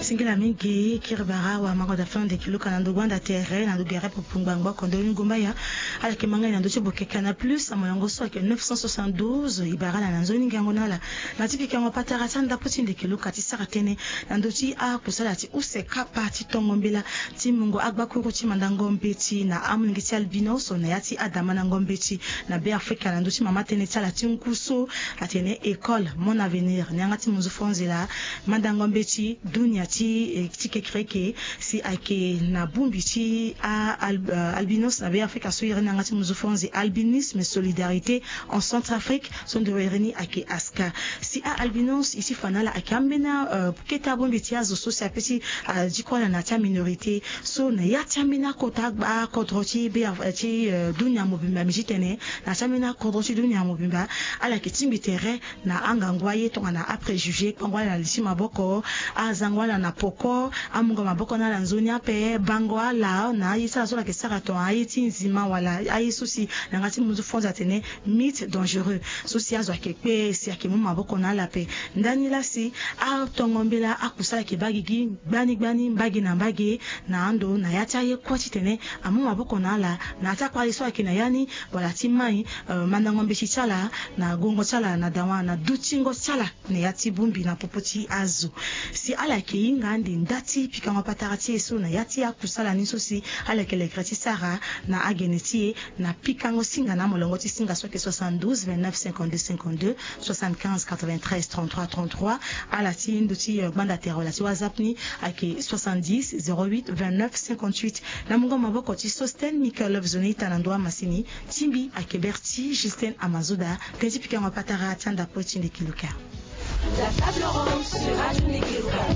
Singila mingi kirbara wa mango da fin de kilo kana ndogwanda terre na ndogere popungbango kondo ngumba ya ala kemanga na ndoche bokekana plus amoyango so ke 972 ibarala na nzoni ngango nala na tipika ngo patara tanda poti de kilo kati saratene na ndochi a kusala ti use kapa ti tongombela ti mungo agbakuru ti mandango mbeti na amulingi ti albino so na yati adama na ngombeti na be afrika na ndochi mama tene tala ti nkuso atene école mon avenir nyanga ti muzu fonzela mandango mbeti dunia ti kekreke si ake na bumbi ti albinos na be afrika so yere nanga ti muzu fonzi albinisme solidarité en Centrafrique son de reni ake aska si albinos ici fanala ake ambena keta bumbi ti azo so sa peti jikona na ta minorité so na ya tamina kota ba kodroti be ti dunia mobimba mijitene na tamina kodroti dunia mobimba ala ke timbi terre na angangwaye to na a préjugé kwangwa na lisi maboko azangwala na poko amungo maboko na lanzoni ape bangwa la na yisa so la ke saraton ayiti nzima wala ayisusi na ngati muzu fonza tene mythe dangereux so si azo akekpe si akemu maboko na lape ndani la si a tongombela akusala ke bagigi gbani mbagi na mbagi na ando na yata ye kwati tene amu maboko na la na ata kwa iso akina yani wala timai mandangombe chichala na gongo chala na dawa na duchingo chala ne yati bumbi na popoti azu si ala ke inga ndi ndati pika ngapatarati eso na yati akusala niso si ala ke le kreti sara na ageneti na pika ngo singa na molongo ti singa so ke 72 29 52 52 75 93 33 33 ala ti nduti banda terre wala ti whatsapp ni ake 70 08 29 58 na mungo maboko ti Sosten Michael Zonita na ndoa masini timbi ake Berti Justin Amazoda tenti pika ngapatara tanda poti de kiluka la table ronde sur Radio Nekiluka.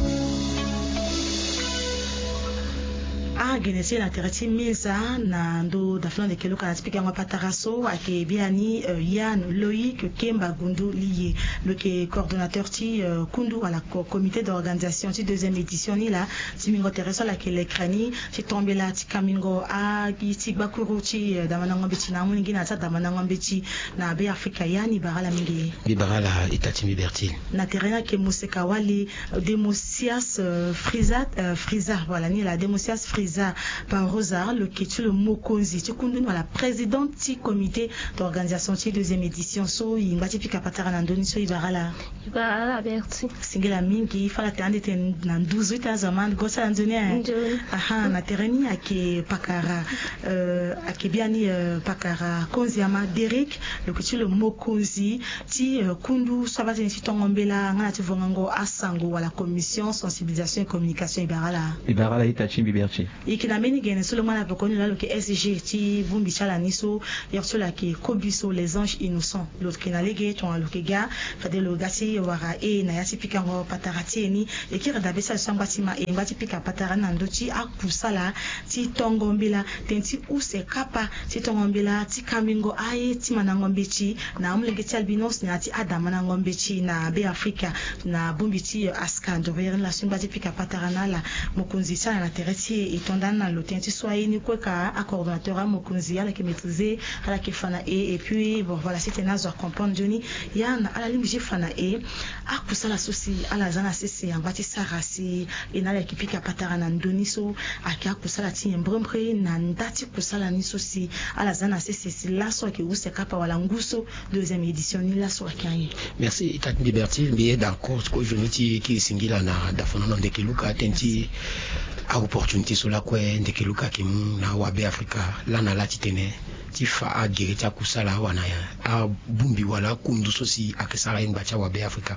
Genesi na tereti meza na ndo daflan de kelo kana tipika ngwa pataraso ake biani Yann Loïc Kemba Gundu lié le que coordonnateur ti kundu à la comité d'organisation ti deuxième édition ni la timingo tereso la ke l'écrani ti tombela ti kamingo a ti bakuru ti damana ngombe ti na muningi na ta damana ngombe ti na be Afrika yani barala mingi barala itati liberté na terena ke museka wali Demosias Friza voilà ni la Demosias Friza par Rosa le qui le mokonzi tu kundu la présidente du comité d'organisation de deuxième édition so ingati pika patara na ndoni so ibarala Berti singela mingi fala tande ten na 12 ans zaman gosa ndoni aha na tereni ake pakara ake biani pakara konziama Derek le qui le mokonzi ti kundu so ba ti tongombela ngana ti vongango asango wala commission sensibilisation et communication ibarala itachi Berti ikina meni gene solo mwana pekoni la loke SG ti bumbi chala niso yerso la ke kobiso les anges innocents l'autre kina lege ton loke ga fade lo gasi wara na yati pika ngo patarati ni ekira dabesa sangwa tima ngati pika patara na ndoti akusala ti tongombela tenti use kapa ti tongombela ti kamingo ti manangombe ti na amulenge ti albinos na ti adama na ngombe ti na be Afrika na bumbi ti askando ver la sungwa ti pika patara na la mokunzi sana na tereti dans le temps soit ni quoi qu'à coordonnateur à mokunzi ala qui maîtriser ala qui fana et puis bon voilà c'était nazo à comprendre Johnny yana ala limji fana a kusala sosi ala zana sisi ngati sarasi ina la kipika patara na ndoni so akia kusala ti mbrombre na ndati kusala ni sosi ala zana sisi la so ki use kapa wala nguso deuxième édition ni la so akai merci itati liberté bien d'accord ko je niti ki singila na dafono ndeke luka tenti a opportunité sur la kwe ndeke luka kimu na wabe Afrika lana lati tene ti fa a gereta kusala wana ya a bumbi wala kundu sosi akesala in bacha wabe Afrika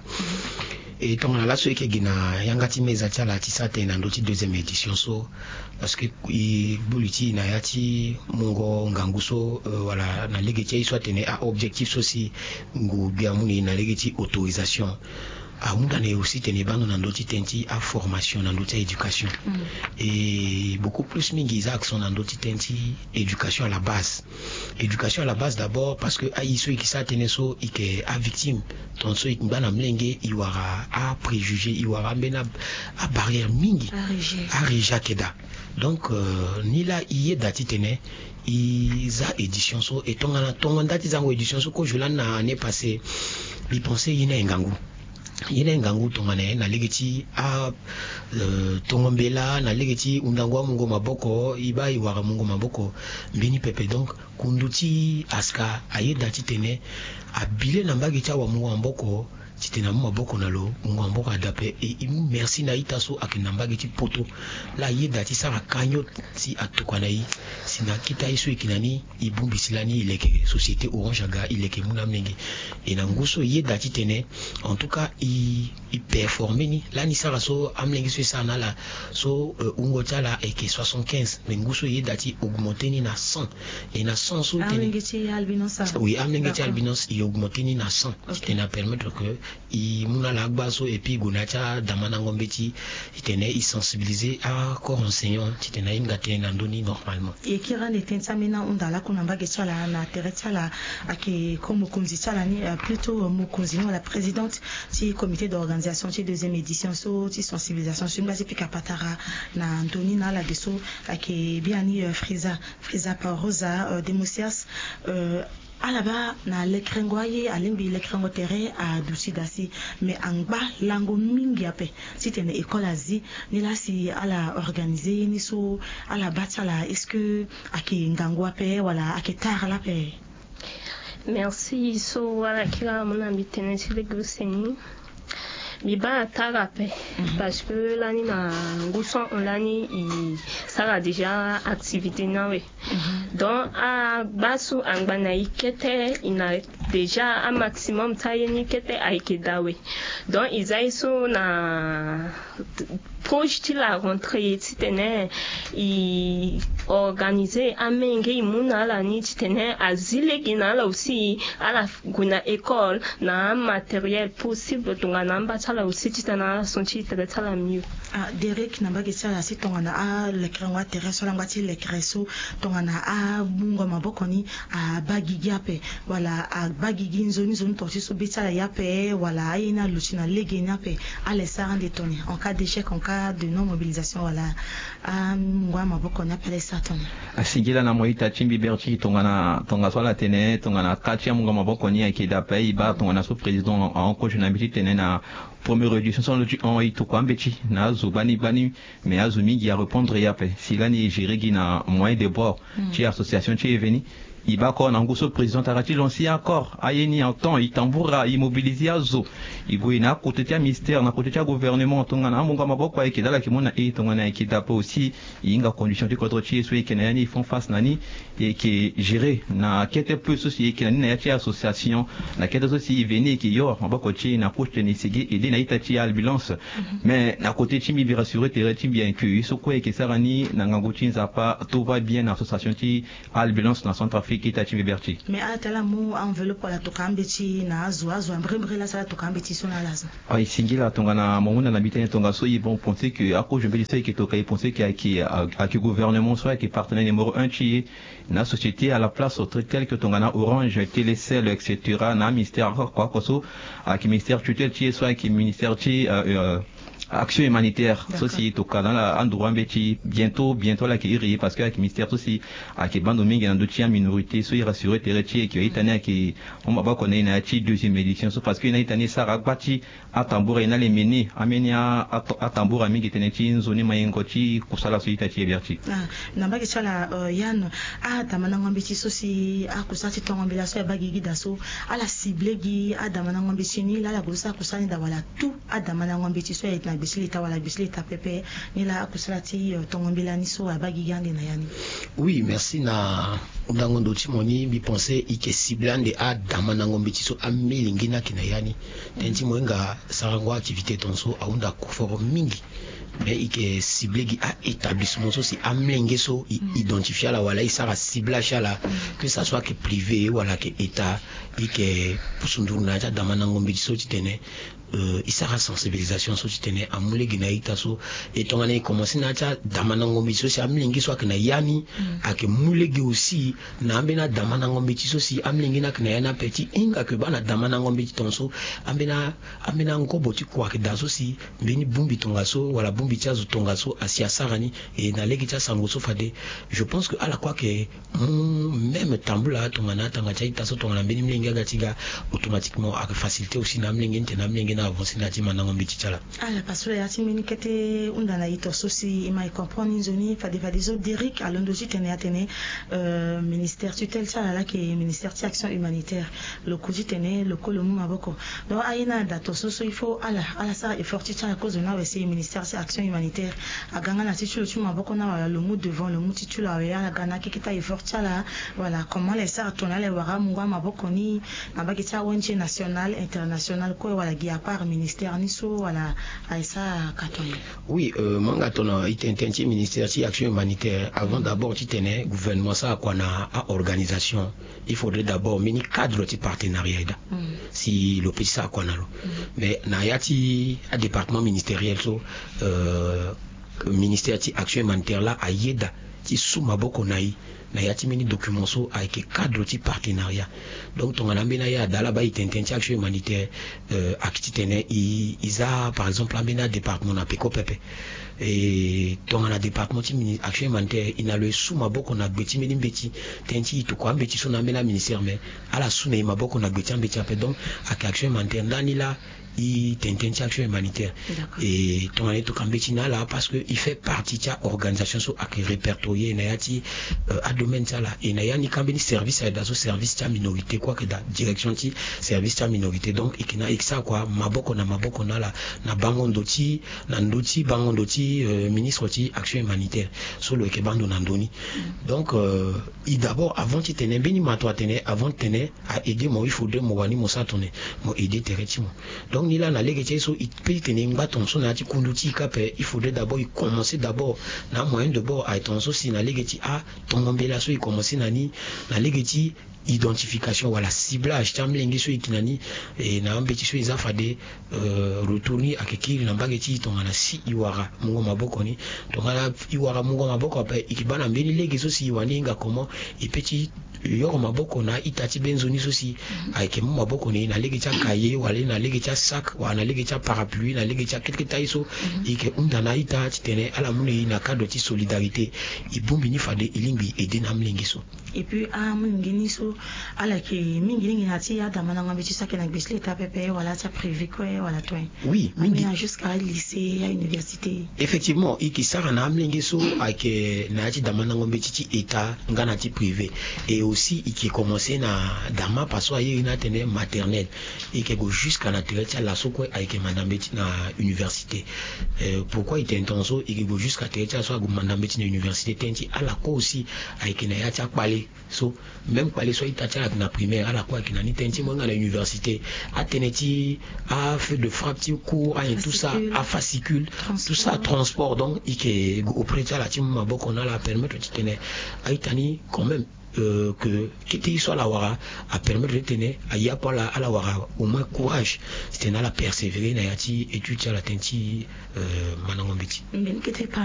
et ton la so eke gina yangati meza chala ti sa tena ndoti deuxième édition so parce que i buliti na yati mungo nganguso wala na legeti soit tene a objectif sosi ngu biamuni na legeti autorisation Amuda ne aussi tenir bando dans d'autres tenti à formation dans d'autres éducation et beaucoup plus mingi Isaac sont dans d'autres tenti éducation à la base d'abord parce que ceux qui ça tenir so ike a victime ton so ikbana mlenge iwara a préjugé iwara mena a barrière mingi a reja keda donc ni la iye dati tene isa édition so et ton dati zango édition so ko jolan na année passée li pensé yina ngangu yene ngangu tongane na legeti a tongombela na legeti undangwa mungo maboko iba iwara mungo maboko mbini pepe donc kunduti aska ayeda titene abile na mbagi cha wa mungo maboko titena mu maboko na lo mungo maboko adape et merci na itaso akinambagi ti poto la yeda ti sara kanyo si atukana yi sina kita isu ikinani ibumbi silani ileke société orange aga ileke muna mengi et na nguso yeda titene en tout cas i performer ni la ni sara so amlengi so sana la so ungo tala eke 75 mais nguso yeda ti augmenter ni na 100 et na 100 so amlengi ti albinos oui amlengi ti albinos i augmenter ni na 100 okay. na permettre que i muna la gbaso et puis gonacha damana ngombe ti tene i sensibiliser à corps enseignant tena inga tena ndoni normalement et qui rend tentamina undala kunamba gechala na teretala ake comme kunzi chala ni plutôt mukunzi no la présidente du comité d'organisation de deuxième édition so ti sensibilisation sur ngasi pika patara na ndoni na la deso ake biani Friza Parosa Demosias alaba na lekrengoye alimbi lekrengo terre a dusidasi mais angba lango mingi ape si tene école azi ni la si ala organiser ni so ala batala est-ce que aki ngangwa pe wala aki tar la pe. Merci so wala kila mona mitene si le groseni Biba tarape parce que l'année na nguson l'année ça a déjà activité nawe donc à basu angana ikete ina déjà un maximum tayeni kete aikedawe donc ils aient so na proche la rentrée titene i organiser amenge imuna la ni titene azile ginala aussi à la guna école na matériel possible tongana mbatala aussi titana sonti tala mieux Derek na bagi sala si tongana a lekrenwa terreso langati lekreso tongana a bungo maboko ni a bagigi ape wala a bagigi nzoni torti so bitala yape wala aina luchina lege nape a les de toni en cas d'échec en cas de non mobilisation wala a ngwa maboko na pele satoni asigila na moita chimbi berchi tonga swala tene tongana katia munga maboko ni akida pe iba tongana so président en coach na biti tene na première édition en itokwambechi na zubani bani mais azumi qui a répondre yape silani géré na moyen de bord ci association ci veni iba ko na nguso président tarati lancer encore ayeni en temps itambura immobiliser azo ibuina côté tia ministère na côté tia gouvernement tonga na munga maboko ay kidala kimona tonga na kidapa aussi inga condition de contre ci so ekenani ils font face nani et qui géré na kete peu aussi ekenani na tia association na kete aussi veni qui yo maboko ci na coach ni sigi et na itati ambulance mais na côté ci mi rassurer tereti bien que so ko ke sarani na nganguchi nzapa tout va bien association ci ambulance na Centrafrique mais à tel mot enveloppe pour la tokambeti na azwa mbrembre la sala tokambeti sona lazo ai singila tongana mona na bitene tonga so ils vont penser que à cause je vais dire que tokai penser que gouvernement soit qui partenaire numéro 1 qui na société à la place autre tel que tongana Orange Télécel etc na ministère quoi so à qui ministère tutelle qui soit qui ministère qui action humanitaire ceci toka dans la endroit mbeti bientôt la qui parce que avec ministère aussi à qui bande mingi na dotia minorité so rassurer tereti qui itania qui on va connaître na ci deuxième édition so parce que na itania sara bati atambura ina les meni amenia atambura mingi teneti nzoni mayengo ci kusala so itati berti na bagi chala yan damana ngambiti so si akusati tongombela so bagi gidaso ala ciblegi damana ngambiti ni la gosa kusani da wala tout damana ngambiti so na bisilita wala bisilita pepe ni la akusalati tongombela ni so abagi gande na yani. Oui, merci na undangondo timoni bi penser ike ciblande damana ngambiti so amelingi na kinayani tenti moenga sarangwa activité tonso aunda kuforo mingi mais ike ciblé qui a établissement so si amlenge so identifier la wala isara ciblage la que ça soit que privé wala que état ike pusunduruna ja damana ngombe so titene isara sensibilisation so titene amule gina ita so et tongane commencer na ja damana ngombe so si amlenge so akina yani ake mulege aussi na ambena damana ngombe so si amlenge na kina yana petit inga ke bana damana ngombe tonso ambena ngobo ti kwa ke daso si beni bumbi tonga so wala bumbi tia zutonga so asia sarani et na legi tia sango so fade. Je pense que à la quoi que même tambula tongana tanga tia ita so tongana beni mlinga gatiga automatiquement a facilité aussi na mlinga nte na mlinga na avancer na tima na ngombi tia la. Ah parce que ya timini kete undana ito so si ima comprendre nzoni fade fade zo Derrick alondoji tene atene ministère tutelle ça là que ministère de action humanitaire le koji tene le kolo mu maboko. Donc aina dato so il faut ala ça effort tia à cause na aussi ministère de action humanitaire aganga na titu le maboko na le mot devant le mot titu la ya gana kikita effort tia là voilà comment les ça tonale wara mungwa maboko ni na bagita ONG national international ko wala gi à part ministère ni so wala aisa katoye. Oui, manga tona itentenci ministère de action humanitaire avant d'abord tu tenais gouvernement ça quoi na organisation il faudrait d'abord mini cadre de partenariat si le pays ça quoi na lo mais na yati a département ministériel so ministère de action humanitaire là a yeda ti sous maboko nayi na yati mini document so avec cadre de partenariat donc ton anambena ya dala ba itentenci action humanitaire akititene isa par exemple ambena département na peko pepe et ton ana département ti action humanitaire ina le sous maboko na gbeti mini mbeti tenti to kwa mbeti so na ambena ministère mais ala sous na maboko na gbeti mbeti ape donc avec action humanitaire ndani la il t'intéresse action humanitaire et ton année tout cambétina là parce que il fait partie de l'organisation so à répertorier nayati à domaine ça là et nayani cambéni service à dazo service ta minorité quoi que da direction ti service ta minorité donc et kina ça quoi maboko na la na bangondoti na ndoti bangondoti ministre ti action humanitaire so le kebando nandoni donc il d'abord avant tu tenais beni mato tenais avant tenais à aider moi il faudrait moi wani mo ça tourner moi aider terretimo donc ni là na lege so il peut tenir ngaton so na ti kunduti kape il faudrait d'abord il commencer d'abord na moyen de bord à ton so si na lege ti a ton ngombela so il commencer nani na lege ti identification wala ciblage tamlengi so ikinani et na ambeti so izafade retourner à kekiri na bageti ton na si iwara mungo maboko ni ton ala iwara mungo maboko pa ikibana mbeli lege so si wani nga comment et petit yoro maboko na itati benzoni so si avec mon maboko ni na lege tia kaye wala na lege tia sac wala na lege tia parapluie na lege tia quelque taiso et que undana ita titene ala muni na cadre de solidarité ibumbi ni fade ilimbi aider na mlengi so et puis a mungini so ala ki mingi ngati ya damana ngambeti ça que na gbesli ta pepe wala ta privé quoi wala toi oui mingi jusqu'à lycée à université effectivement iki sara na mlengi so avec na ti damana ngambeti ti état ngana ti privé et aussi iki commencer na dama paso aye na tene maternelle et que go jusqu'à na terre la so quoi avec manambeti na université pourquoi il intenso iki go jusqu'à terre so go manambeti na université tenti ala ko aussi avec na ya ta pale so même pale so itacha na primaire ala quoi qui na ni tenti mo na université a teneti a fait de frappe ti cours a tout ça a fascicule tout ça transport donc ike auprès de la team maboko na la permettre de tenir a itani quand même que qui soit la wara a permettre de tenir a ya pas la ala wara au moins courage c'était na la persévérer na yati étude la tenti manangombiti